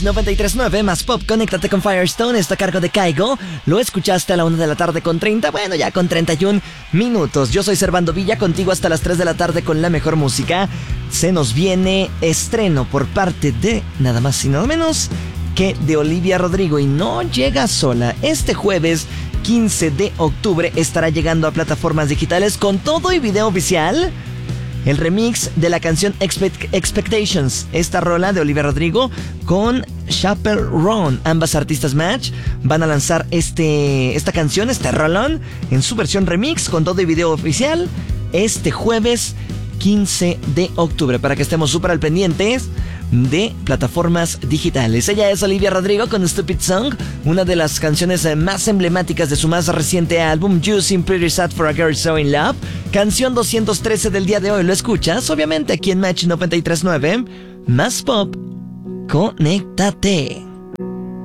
93.9 más pop, conéctate con Firestone, está a cargo de Kaigo. Lo escuchaste a la 1 de la tarde con 30, bueno, ya con 31 minutos. Yo soy Servando Villa, contigo hasta las 3 de la tarde con la mejor música. Se nos viene estreno por parte de nada más y nada menos que de Olivia Rodrigo, y no llega sola. Este jueves 15 de octubre estará llegando a plataformas digitales con todo y video oficial el remix de la canción Expectations, esta rola de Olivia Rodrigo con Chappell Roan. Ambas artistas match van a lanzar esta canción, este rolón, en su versión remix con todo y video oficial este jueves 15 de octubre, para que estemos súper al pendientes de plataformas digitales. Ella es Olivia Rodrigo con Stupid Song, una de las canciones más emblemáticas de su más reciente álbum You Seem Pretty Sad for a Girl So In Love, canción 213 del día de hoy. Lo escuchas obviamente aquí en Match 93.9 más pop. Conéctate.